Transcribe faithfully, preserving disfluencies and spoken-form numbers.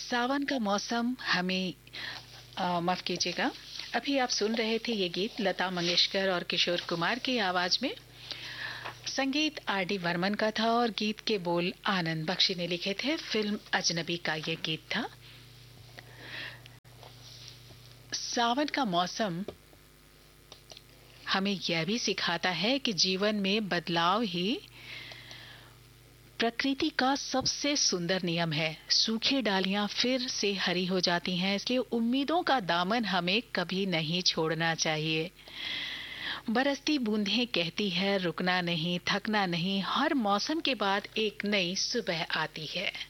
सावन का मौसम हमें अ, माफ कीजिएगा। अभी आप सुन रहे थे ये गीत लता मंगेशकर और किशोर कुमार की आवाज में। संगीत आर डी बर्मन का था और गीत के बोल आनंद बख्शी ने लिखे थे। फिल्म अजनबी का ये गीत था। सावन का मौसम हमें यह भी सिखाता है कि जीवन में बदलाव ही प्रकृति का सबसे सुंदर नियम है। सूखी डालियां फिर से हरी हो जाती हैं, इसलिए उम्मीदों का दामन हमें कभी नहीं छोड़ना चाहिए। बरसती बूंदें कहती है रुकना नहीं, थकना नहीं, हर मौसम के बाद एक नई सुबह आती है।